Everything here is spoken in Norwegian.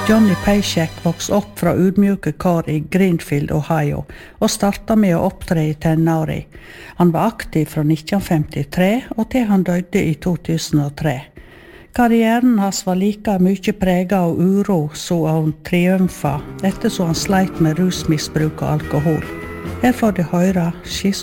Johnny Paycheck vokste opp fra ydmyke kår i Greenfield, Ohio, og startet med å opptre i tenåri. Han var aktiv fra 1953 og til han døde i 2003. Karrieren hans var like mye preget av uro som av triumfer, ettersom han sleit med rusmisbruk og alkohol. Her får de høre She's